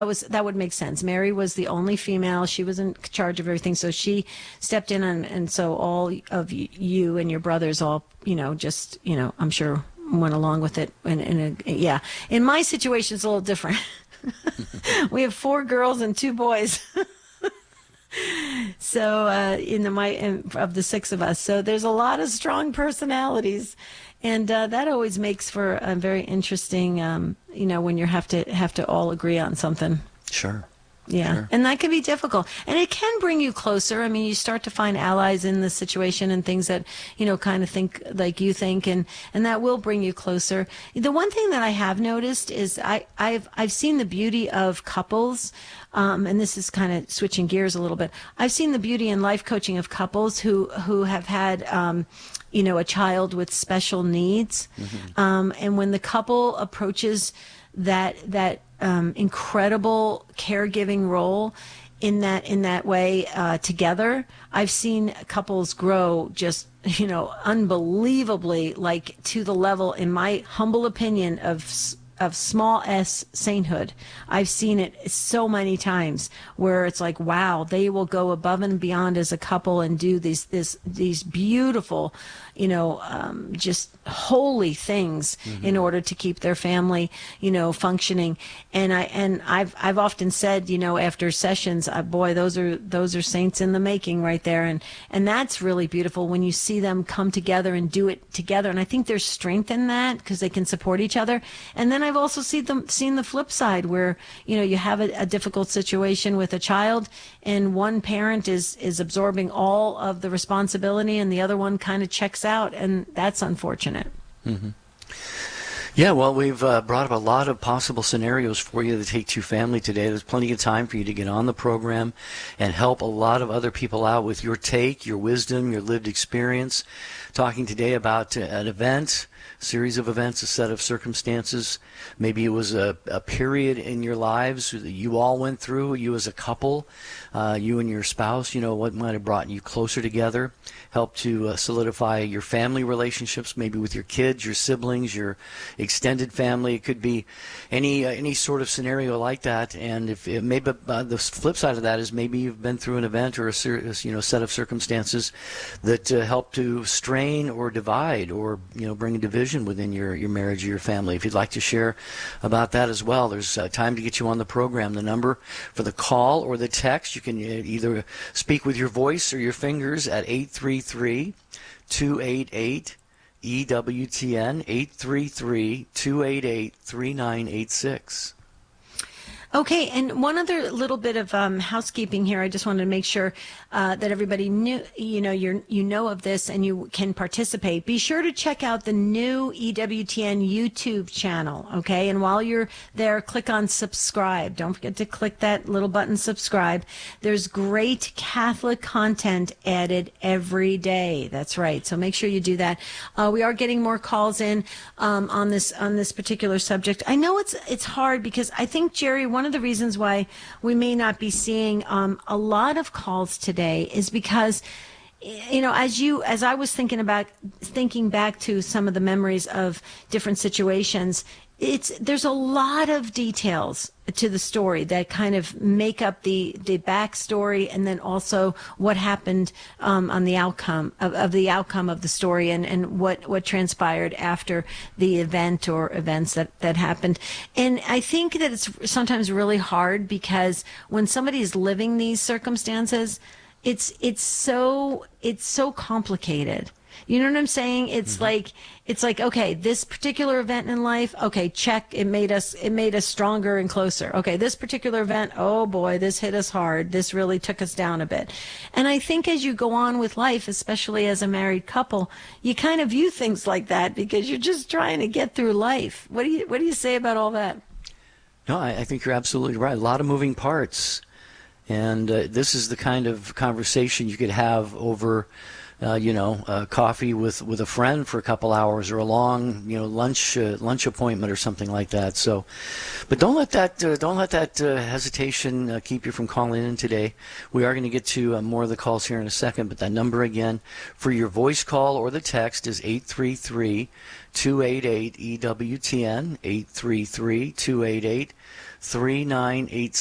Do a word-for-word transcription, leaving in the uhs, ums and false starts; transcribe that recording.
That was that would make sense. Mary was the only female. She was in charge of everything, so she stepped in, and, and so all of y- you and your brothers all, you know, just, you know, I'm sure went along with it. And, and uh, yeah, in my situation, it's a little different. We have four girls and two boys. So uh, in the my in, of the six of us, so there's a lot of strong personalities, and uh, that always makes for a very interesting, um, you know, when you have to have to all agree on something. Sure. Yeah, Sure. and that can be difficult, and it can bring you closer. I mean, you start to find allies in the situation and things that, you know, kind of think like you think, and and that will bring you closer. The one thing that I have noticed is I I've I've seen the beauty of couples, um, and this is kind of switching gears a little bit. I've seen the beauty in life coaching of couples who who have had. Um, you know, a child with special needs, mm-hmm. um, and when the couple approaches that that um, incredible caregiving role in that in that way uh, together, I've seen couples grow just, you know, unbelievably, like to the level, in my humble opinion, of of small s sainthood. I've seen it so many times where it's like, wow, they will go above and beyond as a couple and do these this these beautiful, you know, um, just holy things mm-hmm. in order to keep their family, you know, functioning. And I and I've I've often said, you know, after sessions, uh, boy, those are those are saints in the making right there. And and that's really beautiful when you see them come together and do it together. And I think there's strength in that because they can support each other. And then I've also seen them seen the flip side where, you know, you have a, a difficult situation with a child and one parent is is absorbing all of the responsibility and the other one kind of checks out, and that's unfortunate. Mm-hmm. Yeah, well, we've uh, brought up a lot of possible scenarios for you, the Take Two family today. There's plenty of time for you to get on the program and help a lot of other people out with your take, your wisdom, your lived experience. Talking today about uh, an event, series of events, a set of circumstances. Maybe it was a, a period in your lives that you all went through, you as a couple, uh, you and your spouse, you know, what might have brought you closer together, helped to uh, solidify your family relationships, maybe with your kids, your siblings, your extended family. It could be any uh, any sort of scenario like that. And if it, maybe uh, the flip side of that is maybe you've been through an event or a serious, you know, set of circumstances that uh, help to strain or divide or, you know, bring a division within your, your marriage or your family. If you'd like to share about that as well, there's uh, time to get you on the program. The number for the call or the text, you can either speak with your voice or your fingers at eight three three, two eight eight, E W T N, eight three three, two eight eight, three nine eight six. Okay, and one other little bit of um, housekeeping here. I just wanted to make sure uh, that everybody knew, you know, you're, you know of this and you can participate. Be sure to check out the new E W T N YouTube channel, okay? And while you're there, click on subscribe. Don't forget to click that little button, subscribe. There's great Catholic content added every day. That's right. So make sure you do that. Uh, we are getting more calls in um, on this on this particular subject. I know it's it's hard because I think, Jerry, one One of the reasons why we may not be seeing um, a lot of calls today is because, you know, as you, as I was thinking about, thinking back to some of the memories of different situations, it's, there's a lot of details to the story that kind of make up the, the backstory and then also what happened um, on the outcome of, of the outcome of the story and, and what, what transpired after the event or events that, that happened. And I think that it's sometimes really hard because when somebody is living these circumstances, it's, it's so, it's so complicated. You know what I'm saying? It's mm-hmm. like, it's like, okay, this particular event in life, okay, check, it made us, it made us stronger and closer. Okay, this particular event, oh boy, this hit us hard. This really took us down a bit. And I think as you go on with life, especially as a married couple, you kind of view things like that because you're just trying to get through life. What do you, what do you say about all that? No, I, I think you're absolutely right. A lot of moving parts. And uh, this is the kind of conversation you could have over uh, you know, uh, coffee with, with a friend for a couple hours, or a long, you know, lunch uh, lunch appointment or something like that. So, but don't let that uh, don't let that uh, hesitation uh, keep you from calling in today. We are going to get to uh, more of the calls here in a second, but that number again for your voice call or the text is eight three three, two eight eight, E W T N, eight three three, two eight eight, three nine eight